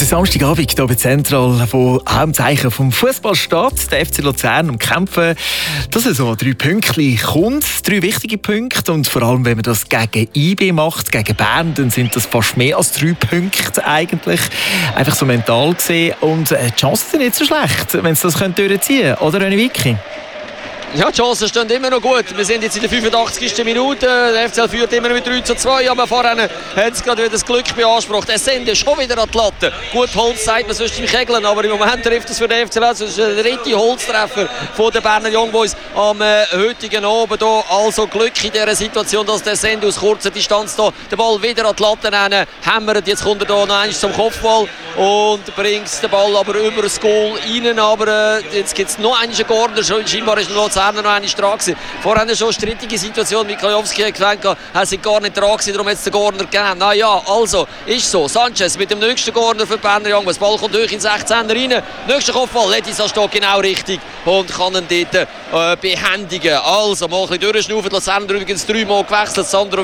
ist Samstagabend hier bei Zentral, wo auch im Zeichen vom Fußball steht. Der FC Luzern am Kämpfen, dass er so 3 Pünktchen kommt. 3 wichtige Punkte. Und vor allem, wenn man das gegen IB macht, gegen Bern, dann sind das fast mehr als 3 Punkte eigentlich. Einfach so mental gesehen. Und die Chancen sind nicht so schlecht, wenn sie das durchziehen können. Oder, René Wicki? Ja, die Chancen stehen immer noch gut. Wir sind jetzt in der 85. Minute. Der FCL führt immer mit 3:2. Aber vorhin hat es gerade wieder das Glück beansprucht. Der Sende schon wieder an die Latte. Gut Holz sagt man sonst im Kegeln. Aber im Moment trifft es für den FCL. Das ist der 3. Holztreffer von den Berner Young Boys am heutigen Abend. Also Glück in dieser Situation, dass der Sende aus kurzer Distanz da den Ball wieder an die Latte hämmert. Jetzt kommt er da noch einmal zum Kopfball und bringt den Ball aber über das Goal rein. Aber jetzt gibt es noch einen Corner. Scheinbar ist noch einmal dran gewesen. Vorher haben wir schon eine strittige Situation. Miklajowski hat gedacht, er sei gar nicht dran gewesen, darum hat es den Corner gegeben. Na ja, also, ist so. Sanchez mit dem nächsten Corner für Berner Young. Das Ball kommt durch in den 16er rein. Nächster Kopfball, Letizia steht genau richtig und kann ihn dort behändigen. Also, mal ein bisschen durchschnaufen. Luzern übrigens 3-mal gewechselt. Sandro